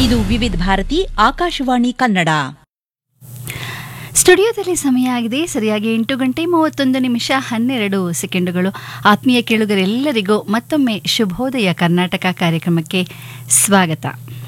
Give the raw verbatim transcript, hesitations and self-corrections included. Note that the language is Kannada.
ಇದು ವಿವಿಧ ಭಾರತಿ ಆಕಾಶವಾಣಿ ಕನ್ನಡ. ಸ್ಟುಡಿಯೋದಲ್ಲಿ ಸಮಯ ಆಗಿದೆ ಸರಿಯಾಗಿ ಎಂಟು ಗಂಟೆ ಮೂವತ್ತೊಂದು ನಿಮಿಷ ಹನ್ನೆರಡು ಸೆಕೆಂಡುಗಳು. ಆತ್ಮೀಯ ಕೇಳುಗರೆಲ್ಲರಿಗೂ ಮತ್ತೊಮ್ಮೆ ಶುಭೋದಯ ಕರ್ನಾಟಕ ಕಾರ್ಯಕ್ರಮಕ್ಕೆ ಸ್ವಾಗತ.